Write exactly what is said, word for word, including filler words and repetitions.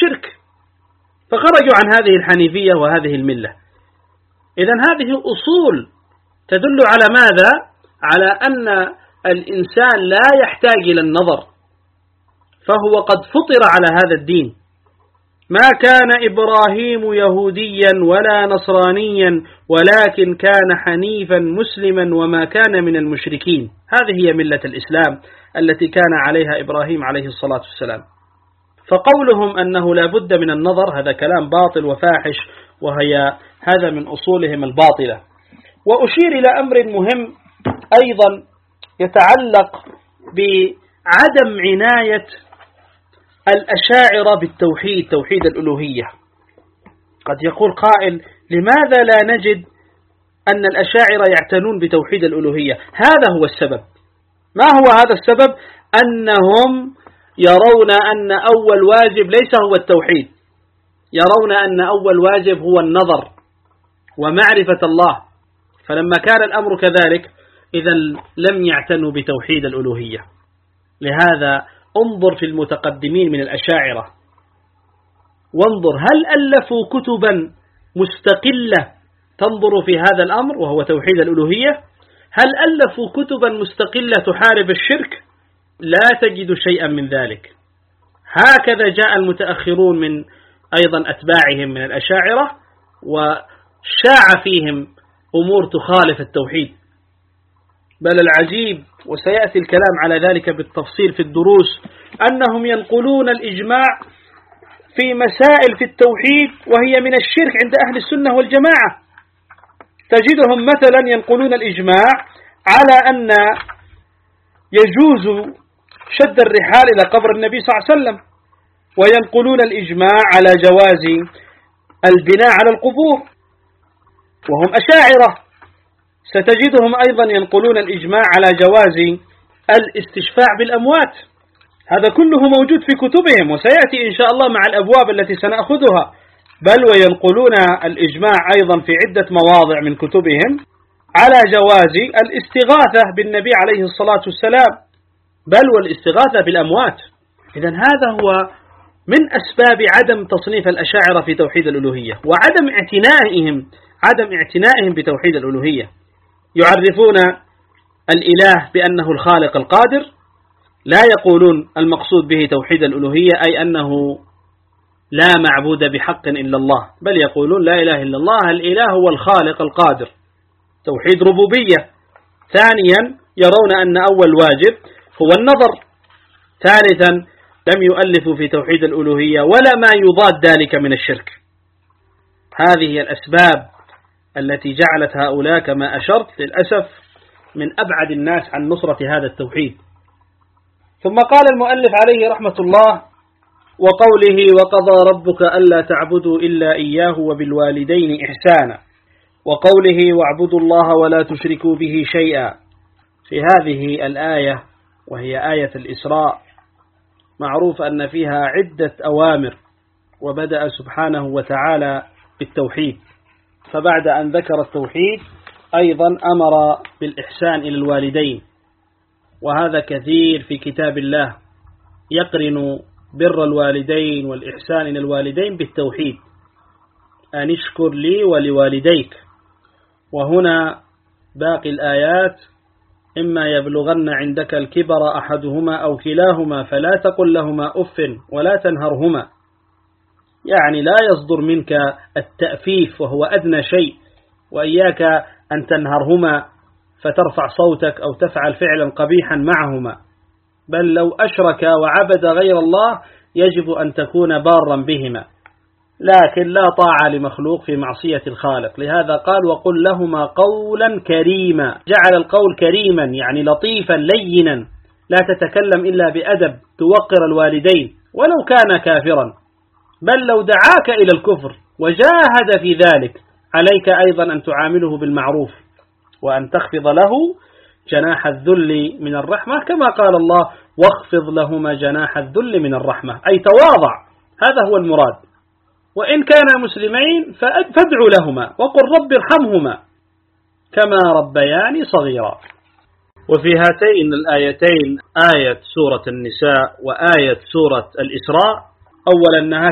الشرك، فخرجوا عن هذه الحنيفية وهذه الملة. إذن هذه أصول تدل على ماذا؟ على أن الإنسان لا يحتاج إلى النظر، فهو قد فطر على هذا الدين. ما كان إبراهيم يهوديا ولا نصرانيا ولكن كان حنيفا مسلما وما كان من المشركين. هذه هي ملة الإسلام التي كان عليها إبراهيم عليه الصلاة والسلام. فقولهم أنه لا بد من النظر هذا كلام باطل وفاحش، وهي هذا من أصولهم الباطلة. وأشير إلى أمر مهم أيضا يتعلق بعدم عناية الأشاعرة بالتوحيد، توحيد الألوهية. قد يقول قائل: لماذا لا نجد أن الأشاعرة يعتنون بتوحيد الألوهية؟ هذا هو السبب. ما هو هذا السبب؟ أنهم يرون أن أول واجب ليس هو التوحيد، يرون أن أول واجب هو النظر ومعرفة الله، فلما كان الأمر كذلك إذن لم يعتنوا بتوحيد الألوهية. لهذا انظر في المتقدمين من الأشاعرة، وانظر هل ألفوا كتبا مستقلة تنظر في هذا الأمر وهو توحيد الألوهية؟ هل ألفوا كتبا مستقلة تحارب الشرك؟ لا تجد شيئا من ذلك. هكذا جاء المتأخرون من أيضا أتباعهم من الأشاعرة وشاع فيهم أمور تخالف التوحيد. بل العجيب، وسيأتي الكلام على ذلك بالتفصيل في الدروس، أنهم ينقلون الإجماع في مسائل في التوحيد وهي من الشرك عند أهل السنة والجماعة. تجدهم مثلا ينقلون الإجماع على أن يجوز شد الرحال إلى قبر النبي صلى الله عليه وسلم، وينقلون الإجماع على جواز البناء على القبور، وهم أشاعرة. ستجدهم أيضا ينقلون الإجماع على جواز الاستشفاع بالأموات. هذا كله موجود في كتبهم، وسيأتي إن شاء الله مع الأبواب التي سنأخذها. بل وينقلون الإجماع أيضا في عدة مواضع من كتبهم على جواز الاستغاثة بالنبي عليه الصلاة والسلام، بل والاستغاثة بالأموات. إذن هذا هو من أسباب عدم تصنيف الأشاعرة في توحيد الألوهية وعدم اعتنائهم عدم اعتنائهم بتوحيد الألوهية. يعرفون الإله بأنه الخالق القادر، لا يقولون المقصود به توحيد الألوهية أي أنه لا معبود بحق إلا الله، بل يقولون لا إله إلا الله، الإله هو الخالق القادر، توحيد ربوبية. ثانيا يرون أن أول واجب هو النظر. ثالثا لم يؤلفوا في توحيد الألوهية ولا ما يضاد ذلك من الشرك. هذه هي الأسباب التي جعلت هؤلاء كما أشرت للأسف من أبعد الناس عن نصرة هذا التوحيد. ثم قال المؤلف عليه رحمة الله: وقوله وقضى ربك ألا تعبدوا إلا إياه وبالوالدين إحسانا، وقوله واعبدوا الله ولا تشركوا به شيئا. في هذه الآية وهي آية الإسراء معروف أن فيها عدة أوامر، وبدأ سبحانه وتعالى بالتوحيد، فبعد أن ذكر التوحيد أيضا أمر بالإحسان إلى الوالدين، وهذا كثير في كتاب الله يقرن بر الوالدين والإحسان إلى الوالدين بالتوحيد، أن اشكر لي ولوالديك. وهنا باقي الآيات: إما يبلغن عندك الكبر أحدهما أو كلاهما فلا تقل لهما أف ولا تنهرهما، يعني لا يصدر منك التأفيف وهو أدنى شيء، وإياك أن تنهرهما فترفع صوتك أو تفعل فعلا قبيحا معهما، بل لو أشرك وعبد غير الله يجب أن تكون بارا بهما، لكن لا طاعة لمخلوق في معصية الخالق. لهذا قال وقل لهما قولا كريما، جعل القول كريما يعني لطيفا لينا، لا تتكلم إلا بأدب توقر الوالدين ولو كان كافرا، بل لو دعاك إلى الكفر وجاهد في ذلك عليك أيضا أن تعامله بالمعروف وأن تخفض له جناح الذل من الرحمة، كما قال الله واخفض لهما جناح الذل من الرحمة، أي تواضع، هذا هو المراد. وإن كانا مسلمين فادعوا لهما وقل رب ارحمهما كما ربياني صغيرا. وفي هاتين الآيتين، آية سورة النساء وآية سورة الإسراء، أولا أنها